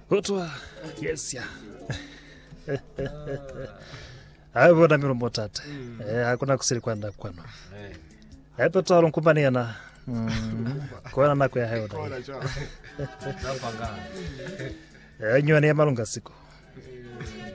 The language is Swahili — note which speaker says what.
Speaker 1: Hotwa yes ya. Hapo na miro motata. Hakuna kusiri kwanda kwano. Hapo tawalo nkumbania na kwa na kwa hayo dai. Nyuani ya malunga siku.